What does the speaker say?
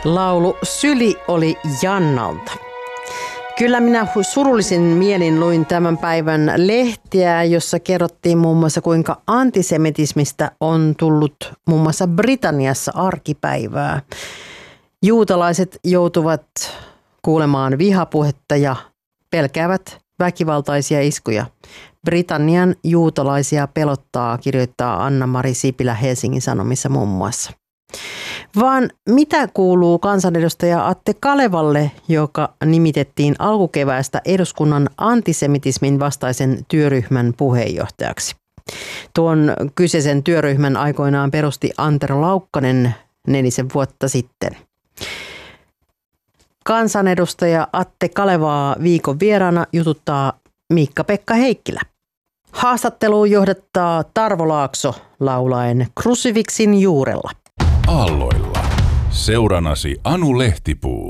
Laulu Syli oli Jannalta. Kyllä minä surullisin mielin luin tämän päivän lehtiä, jossa kerrottiin muun muassa kuinka antisemitismistä on tullut muun muassa Britanniassa arkipäivää. Juutalaiset joutuvat kuulemaan vihapuhetta ja pelkäävät väkivaltaisia iskuja. Britannian juutalaisia pelottaa, kirjoittaa Anna-Mari Sipilä Helsingin Sanomissa muun muassa. Vaan mitä kuuluu kansanedustaja Atte Kalevalle, joka nimitettiin alkukeväästä eduskunnan antisemitismin vastaisen työryhmän puheenjohtajaksi? Tuon kyseisen työryhmän aikoinaan perusti Antero Laukkanen 4 vuotta sitten. Kansanedustaja Atte Kalevaa viikon vieraana jututtaa Miikka-Pekka Heikkilä. Haastatteluun johdattaa Tarvo Laakso laulaen Krusifiksin juurella. Aalloilla. Seuranasi Anu Lehtipuu.